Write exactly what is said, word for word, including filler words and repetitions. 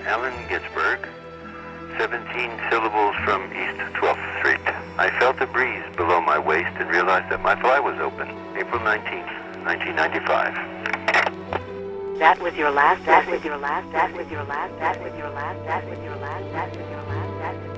Allen Ginsberg, seventeen syllables from East twelfth Street. I felt a breeze below my waist and realized that my fly was open. April nineteenth, nineteen ninety-five. That was your last, that was your last, that was your last, that was your last, that was your last, that was your last, that was your last.